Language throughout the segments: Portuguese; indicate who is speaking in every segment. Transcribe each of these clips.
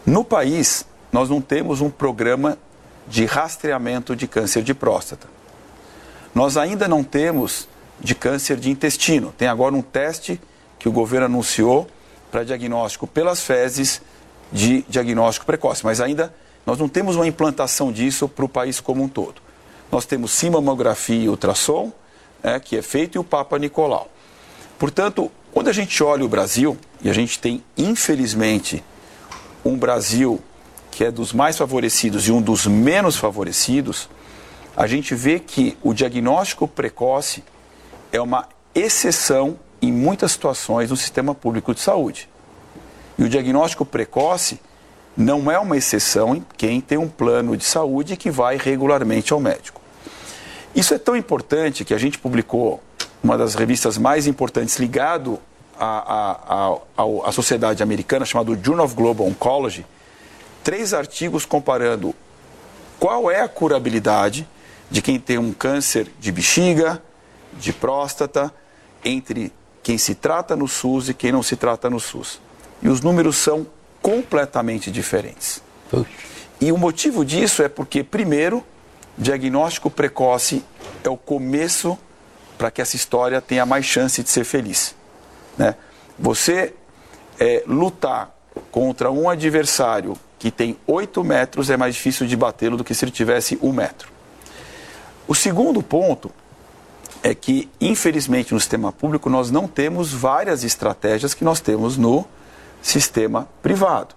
Speaker 1: No país, nós não temos um programa de rastreamento de câncer de próstata. Nós ainda não temos de câncer de intestino. Tem agora um teste que o governo anunciou para diagnóstico pelas fezes de diagnóstico precoce, mas ainda nós não temos uma implantação disso para o país como um todo. Nós temos sim mamografia e ultrassom, que é feito, e o Papa Nicolau. Portanto, quando a gente olha o Brasil, e a gente tem, infelizmente, um Brasil que é dos mais favorecidos e um dos menos favorecidos, a gente vê que o diagnóstico precoce é uma exceção em muitas situações no sistema público de saúde. E o diagnóstico precoce não é uma exceção em quem tem um plano de saúde que vai regularmente ao médico. Isso é tão importante que a gente publicou uma das revistas mais importantes ligado à sociedade americana, chamado Journal of Global Oncology, 3 artigos comparando qual é a curabilidade de quem tem um câncer de bexiga, de próstata, entre quem se trata no SUS e quem não se trata no SUS. E os números são completamente diferentes. E o motivo disso é porque, primeiro, diagnóstico precoce é o começo para que essa história tenha mais chance de ser feliz. Né? Você lutar contra um adversário que tem 8 metros é mais difícil de batê-lo do que se ele tivesse 1 metro. O segundo ponto é que, infelizmente, no sistema público nós não temos várias estratégias que nós temos no sistema privado.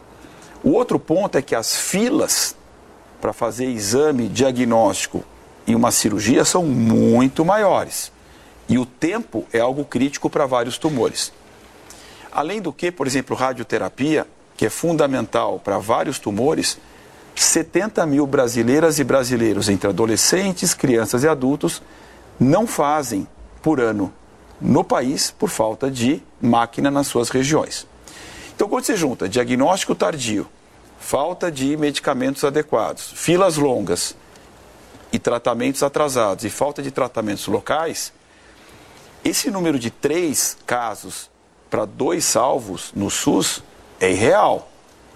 Speaker 1: O outro ponto é que as filas para fazer exame diagnóstico e uma cirurgia são muito maiores. E o tempo é algo crítico para vários tumores. Além do que, por exemplo, radioterapia, que é fundamental para vários tumores, 70 mil brasileiras e brasileiros, entre adolescentes, crianças e adultos, não fazem por ano no país por falta de máquina nas suas regiões. Então, quando você junta diagnóstico tardio, falta de medicamentos adequados, filas longas e tratamentos atrasados e falta de tratamentos locais, esse número de 3 casos para 2 salvos no SUS é irreal.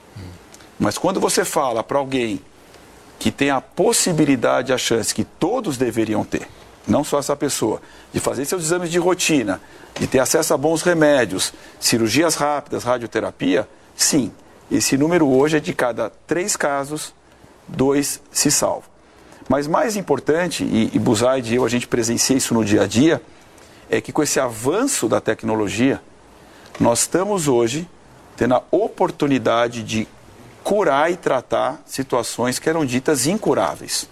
Speaker 1: Mas quando você fala para alguém que tem a possibilidade, a chance que todos deveriam ter, não só essa pessoa, de fazer seus exames de rotina, de ter acesso a bons remédios, cirurgias rápidas, radioterapia, sim, esse número hoje é de cada 3 casos, 2 se salvam. Mas mais importante, e Buzaide e eu, a gente presencia isso no dia a dia, é que com esse avanço da tecnologia, nós estamos hoje tendo a oportunidade de curar e tratar situações que eram ditas incuráveis.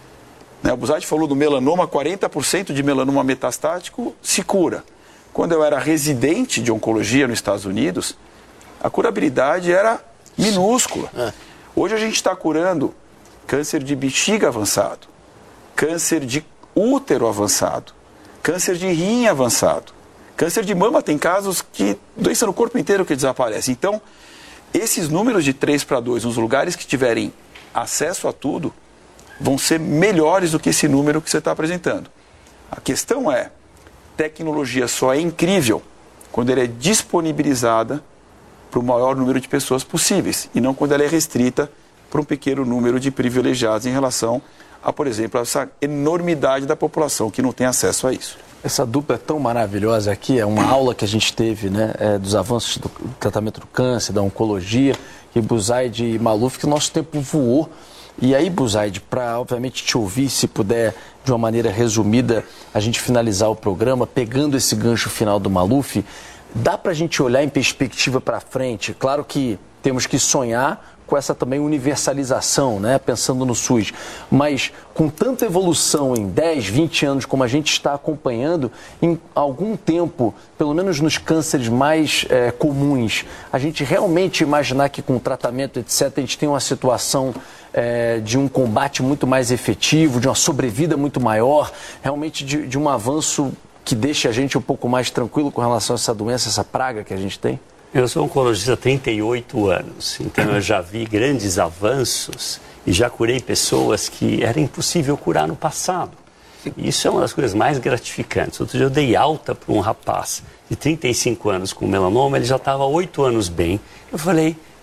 Speaker 1: O Buzaide falou do melanoma, 40% de melanoma metastático se cura. Quando eu era residente de oncologia nos Estados Unidos, a curabilidade era minúscula. Hoje a gente está curando câncer de bexiga avançado, câncer de útero avançado, câncer de rim avançado, câncer de mama. Tem casos que doença no corpo inteiro que desaparece. Então, esses números de 3 para 2 nos lugares que tiverem acesso a tudo vão ser melhores do que esse número que você está apresentando. A questão é, tecnologia só é incrível quando ela é disponibilizada para o maior número de pessoas possíveis e não quando ela é restrita para um pequeno número de privilegiados em relação a, por exemplo, essa enormidade da população que não tem acesso a isso.
Speaker 2: Essa dupla é tão maravilhosa aqui, é uma aula que a gente teve, né, dos avanços do tratamento do câncer, da oncologia, e Buzaide e Maluf, que o nosso tempo voou. E aí, Buzaide, para obviamente te ouvir, se puder, de uma maneira resumida, a gente finalizar o programa, pegando esse gancho final do Maluf, dá para a gente olhar em perspectiva para frente? Claro que temos que sonhar com essa também universalização, né, pensando no SUS, mas com tanta evolução em 10, 20 anos como a gente está acompanhando, em algum tempo, pelo menos nos cânceres mais comuns, a gente realmente imaginar que com tratamento, etc., a gente tem uma situação de um combate muito mais efetivo, de uma sobrevida muito maior, realmente de um avanço que deixe a gente um pouco mais tranquilo com relação a essa doença, essa praga que a gente tem?
Speaker 3: Eu sou oncologista há 38 anos, então eu já vi grandes avanços e já curei pessoas que era impossível curar no passado. E isso é uma das coisas mais gratificantes. Outro dia eu dei alta para um rapaz de 35 anos com melanoma, ele já estava há 8 anos bem. Eu falei, você está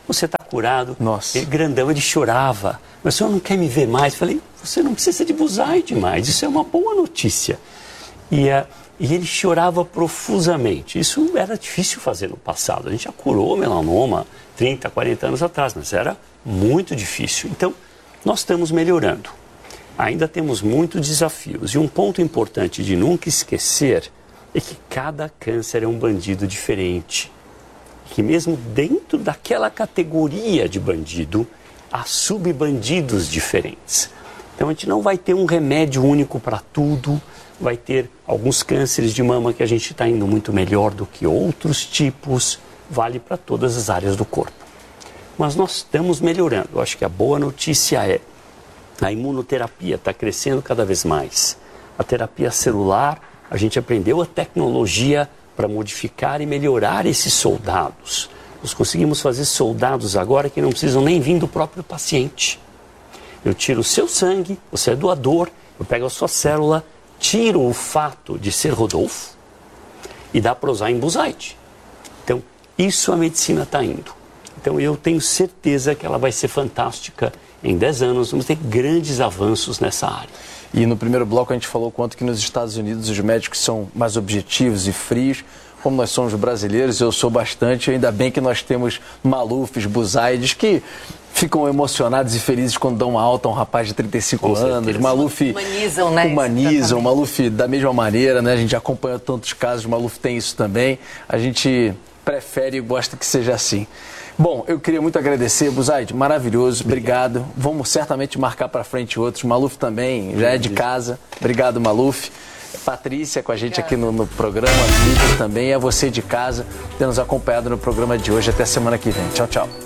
Speaker 3: curado.
Speaker 2: Nossa.
Speaker 3: Ele grandão, ele chorava. Mas o senhor não quer me ver mais? Eu falei, você não precisa de busaide mais, isso é uma boa notícia. E ele chorava profusamente. Isso era difícil fazer no passado. A gente já curou melanoma 30, 40 anos atrás, mas era muito difícil. Então, nós estamos melhorando. Ainda temos muitos desafios. E um ponto importante de nunca esquecer é que cada câncer é um bandido diferente. Que mesmo dentro daquela categoria de bandido, há subbandidos diferentes. Então a gente não vai ter um remédio único para tudo, vai ter alguns cânceres de mama que a gente está indo muito melhor do que outros tipos, vale para todas as áreas do corpo. Mas nós estamos melhorando. Eu acho que a boa notícia é a imunoterapia está crescendo cada vez mais. A terapia celular, a gente aprendeu a tecnologia para modificar e melhorar esses soldados. Nós conseguimos fazer soldados agora que não precisam nem vir do próprio paciente. Eu tiro o seu sangue, você é doador, eu pego a sua célula, tiro o fato de ser Rodolfo e dá para usar em busaide. Então, isso a medicina está indo. Então, eu tenho certeza que ela vai ser fantástica. Em 10 anos, vamos ter grandes avanços nessa área.
Speaker 2: E no primeiro bloco a gente falou quanto que nos Estados Unidos os médicos são mais objetivos e frios. Como nós somos brasileiros, eu sou bastante, ainda bem que nós temos Malufs, busaides, que ficam emocionados e felizes quando dão uma alta a um rapaz de 35 anos. Maluf
Speaker 4: humanizam, né?
Speaker 2: Humanizam, Maluf da mesma maneira, né? A gente acompanha tantos casos, Maluf tem isso também. A gente prefere e gosta que seja assim. Bom, eu queria muito agradecer, Busaide, maravilhoso, obrigado. Vamos certamente marcar para frente outros. Maluf também, já é de casa. Obrigado, Maluf. Patrícia com a gente aqui no programa, Lívia também, é você de casa, ter nos acompanhado no programa de hoje. Até semana que vem. Tchau, tchau.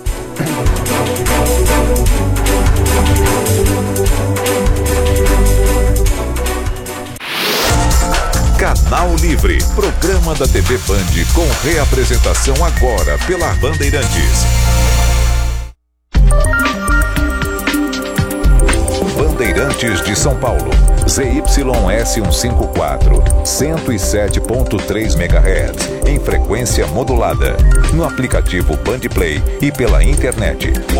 Speaker 5: Canal Livre, programa da TV Band com reapresentação agora pela Bandeirantes. Bandeirantes de São Paulo, ZYS154, 107.3 MHz, em frequência modulada, no aplicativo Band Play e pela internet.